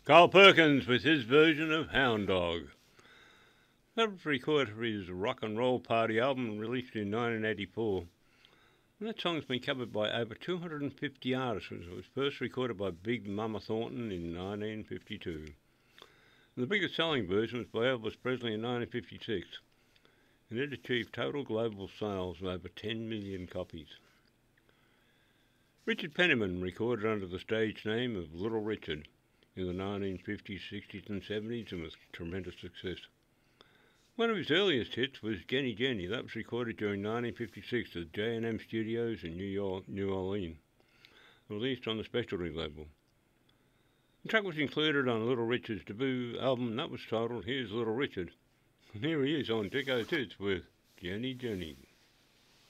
Carl Perkins with his version of Hound Dog. That was recorded for his Rock and Roll Party album released in 1984. And that song's been covered by over 250 artists. It was first recorded by Big Mama Thornton in 1952. And the biggest selling version was by Elvis Presley in 1956. And it achieved total global sales of over 10 million copies. Richard Penniman recorded under the stage name of Little Richard in the 1950s, 60s and 70s and with tremendous success. One of his earliest hits was Jenny Jenny. That was recorded during 1956 at J&M Studios in New Orleans, released on the Specialty label. The track was included on Little Richard's debut album that was titled Here's Little Richard. And here he is on Dicko Tits with Jenny Jenny.